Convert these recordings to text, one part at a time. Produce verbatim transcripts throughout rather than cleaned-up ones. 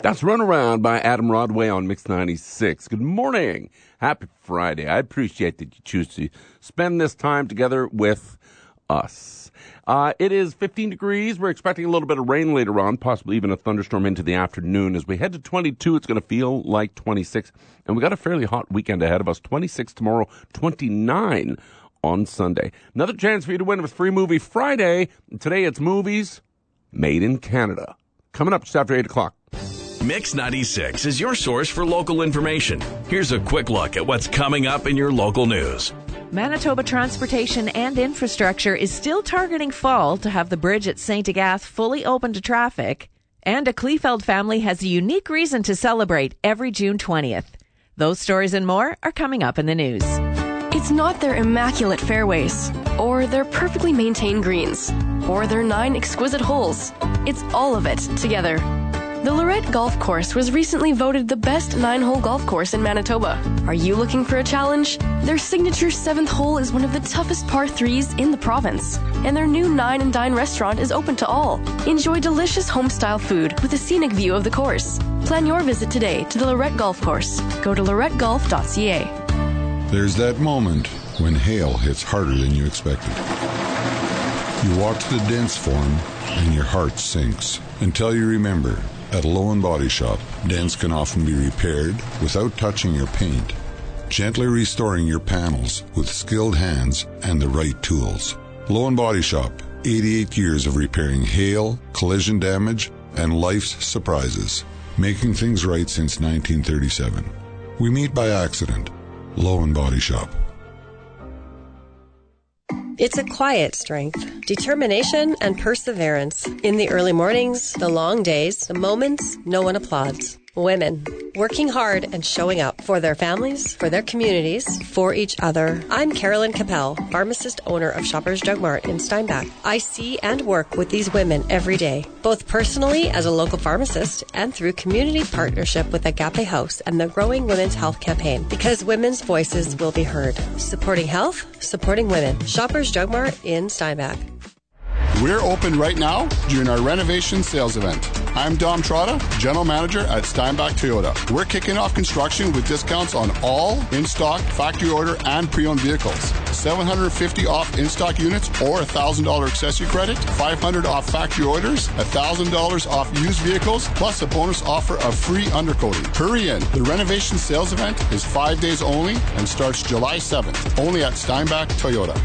That's Runaround by Adam Rodway on Mix ninety-six. Good morning. Happy Friday. I appreciate that you choose to spend this time together with us. Uh, it is fifteen degrees. We're expecting a little bit of rain later on, possibly even a thunderstorm into the afternoon. As we head to twenty-two, it's going to feel like twenty-six. And we got a fairly hot weekend ahead of us. twenty-six tomorrow, twenty-nine on Sunday. Another chance for you to win with Free Movie Friday. Today it's movies made in Canada. Coming up just after eight o'clock. Mix ninety-six is your source for local information. Here's a quick look at what's coming up in your local news. Manitoba Transportation and Infrastructure is still targeting fall to have the bridge at Saint Agath fully open to traffic. And a Kleefeld family has a unique reason to celebrate every June twentieth. Those stories and more are coming up in the news. It's not their immaculate fairways, or their perfectly maintained greens, or their nine exquisite holes. It's all of it together. The Lorette Golf Course was recently voted the best nine-hole golf course in Manitoba. Are you looking for a challenge? Their signature seventh hole is one of the toughest par threes in the province. And their new Nine and Dine restaurant is open to all. Enjoy delicious home-style food with a scenic view of the course. Plan your visit today to the Lorette Golf Course. Go to lorette golf dot c a. There's that moment when hail hits harder than you expected. You walk to the dents form and your heart sinks until you remember. At Low and Body Shop, dents can often be repaired without touching your paint, gently restoring your panels with skilled hands and the right tools. Low and Body Shop, eighty-eight years of repairing hail, collision damage, and life's surprises, making things right since nineteen thirty-seven. We meet by accident. Low and Body Shop. It's a quiet strength, determination, and perseverance. In the early mornings, the long days, the moments no one applauds. Women, working hard and showing up for their families, for their communities, for each other. I'm Carolyn Capel, pharmacist owner of Shoppers Drug Mart in Steinbach. I see and work with these women every day, both personally as a local pharmacist and through community partnership with Agape House and the growing Women's Health Campaign, because women's voices will be heard. Supporting health, supporting women. Shoppers Drug Mart in Steinbach. We're open right now during our renovation sales event. I'm Dom Trotta, General Manager at Steinbach Toyota. We're kicking off construction with discounts on all in-stock, factory order, and pre-owned vehicles. seven hundred fifty dollars off in-stock units or one thousand dollars accessory credit, five hundred dollars off factory orders, one thousand dollars off used vehicles, plus a bonus offer of free undercoating. Hurry in. The renovation sales event is five days only and starts July seventh, only at Steinbach Toyota.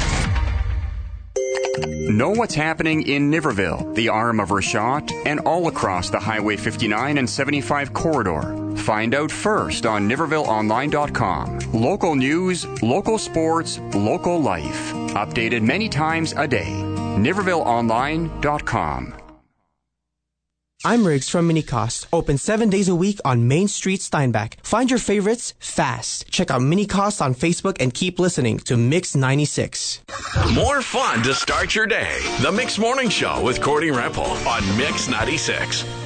Know what's happening in Niverville, the arm of Rashot, and all across the Highway fifty-nine and seventy-five corridor. Find out first on niverville online dot com. Local news, local sports, local life. Updated many times a day. niverville online dot com. I'm Riggs from Minicost, open seven days a week on Main Street, Steinbach. Find your favorites fast. Check out Minicost on Facebook and keep listening to Mix ninety-six. More fun to start your day. The Mix Morning Show with Courtney Rempel on Mix ninety-six.